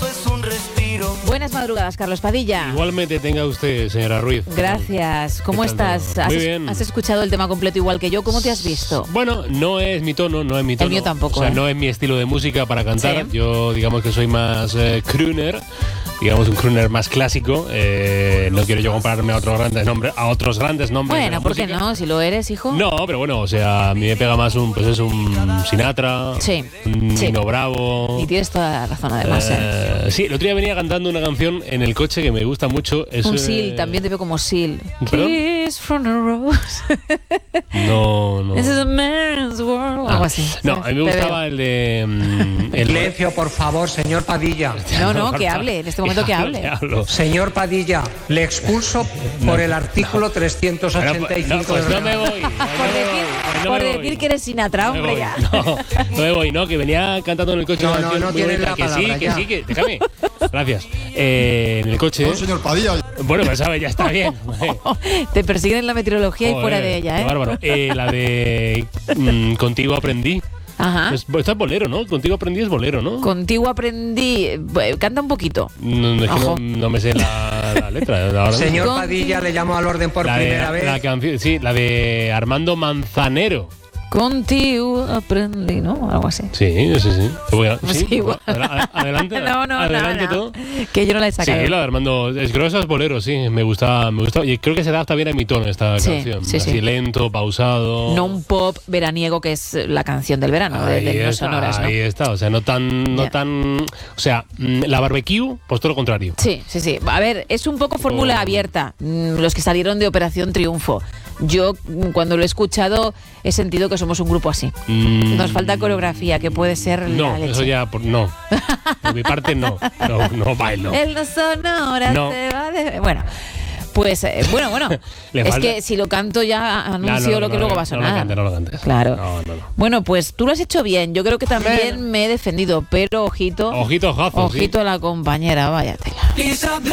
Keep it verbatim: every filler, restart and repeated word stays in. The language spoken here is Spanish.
eso es un respiro. Buenas madrugadas, Carlos Padilla. Igualmente tenga usted, señora Ruiz. Gracias. ¿Cómo estás? Muy ¿Has, bien. ¿Has escuchado el tema completo igual que yo? ¿Cómo te has visto? Bueno, no es mi tono, no es mi tono. El mío tampoco. O sea, ¿eh? no es mi estilo de música para cantar. Sí. Yo, digamos que soy más eh, crooner, digamos un crooner más clásico. Eh, no quiero yo compararme a otros grandes nombres, a otros grandes nombres. Bueno, de la ¿por qué música. no? Si lo eres, hijo. No, pero bueno, o sea, a mí me pega más un, pues es un Sinatra, Sí, un sí. Nino Bravo. Y tienes toda la razón, además. ¿eh? Eh, sí, el otro día venía cantando una canción en el coche que me gusta mucho. Es, Un eh, Seal, también te veo como Seal. ¿Perdón? Kiss from a rose. No, no. This is a man's world. Ah, Algo así. No, a mí me Te gustaba veo. el de... mm, el Silencio, por favor, señor Padilla. No, no, por que favor. hable, en este momento que hable. Que hablo. Señor Padilla, le expulso por el artículo trescientos ochenta y cinco No, pues del no me reglamento. voy. no Por me decir, voy, no por me decir voy. que eres Sinatra, No me hombre, voy, ya. No, no me voy, no, que venía cantando en el coche No, una no, canción no muy tiene bonita, la que sí, palabra, que ya. sí, que déjame. Gracias. Eh, en el coche. No, señor Padilla. Bueno, pues sabes, ya está bien. Te persiguen en la meteorología y Joder, fuera de ella, qué ¿eh? bárbaro. Eh, la de mm, Contigo aprendí. Ajá. Es, esta es bolero, ¿no? Contigo aprendí es bolero, ¿no? Contigo aprendí. eh, Canta un poquito. No, no, es que no, Ojo. no me sé la, la letra. Ahora mismo. Señor Contigo. Padilla, le llamo al orden por la de, primera vez. la canción, sí, la de Armando Manzanero. Contigo aprendí, ¿no? Algo así. Sí, sí, sí. Voy a- Pues sí, igual. adela- Adelante, No, no, adelante no, no. todo. Que yo no la he Sí, sacado. la de Armando es grosa, es bolero, sí, me gusta, me gusta. Y creo que se adapta bien a mi tono esta Sí, canción. sí, Así sí. lento, pausado. No un pop veraniego que es la canción del verano, de, Ahí de los está, sonoras, ¿no? ahí está, o sea, no tan, no Ya. tan, o sea, mm, la barbecue, pues todo lo contrario. Sí, sí, sí. A ver, es un poco fórmula Oh. abierta. Mm, Los que salieron de Operación Triunfo. Yo, mm, cuando lo he escuchado, he sentido que somos un grupo así. Mm, Nos falta coreografía, que puede ser No, la leche. eso ya, por- no. Por mi parte, no. No, no bailo. El no sonora No. se va de... Bueno, pues, eh, bueno, bueno. Le es falta- que si lo canto ya No, anuncio no, lo que no, luego no, va a sonar. No lo cantes, no lo cantes. Claro. No, no, no. Bueno, pues tú lo has hecho bien. Yo creo que también Bueno. me he defendido, pero ojito, Ojito, ojazo, sí. ojito a la compañera, vaya tela. Isabel.